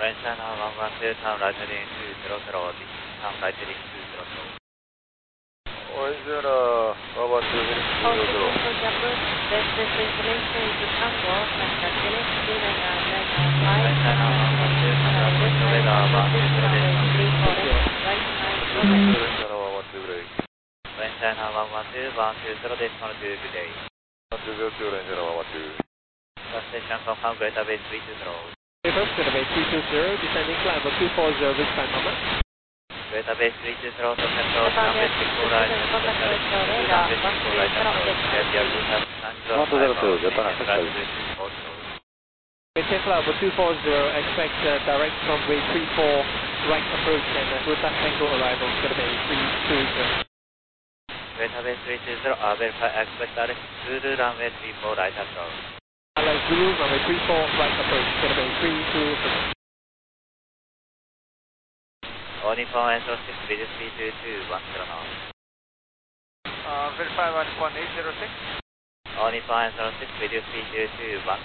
Range China 112, turn right heading 200, turn right heading 200. Orange China 112 heading 200. This destination is Tango, contact Philip, Julian, Range China 112, turn right heading radar 120, right side, Orange China 112 brake. Range China 112, 120, decimal 2, good day. 120, Orange China 112. Station confirm Greater Base 320. First, Greater Base 320, descending climb 240 with time moment. Greater Base 320, central, runway 34 right, runway 34 right approach, Caviar 2000, Japan Access. Maintain climb 240, expect direct runway 34 right approach and Ruta Tango arrival, Greater Base 320. Greater Base 320, verify expect direct Zulu runway 34 right approach. Zulu runway 34 right approach, Greater Base 320. Only for answer 6, video speed 22, 1 knots. Verify 1.806. Only for answer 6, video speed 22, 1